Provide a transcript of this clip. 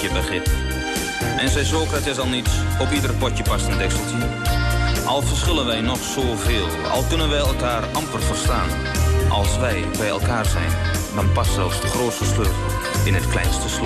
je begrip. En zei Socrates al niets, op ieder potje past een dekseltje. Al verschillen wij nog zoveel, al kunnen wij elkaar amper verstaan. Als wij bij elkaar zijn, dan past zelfs de grootste sleutel in het kleinste slot.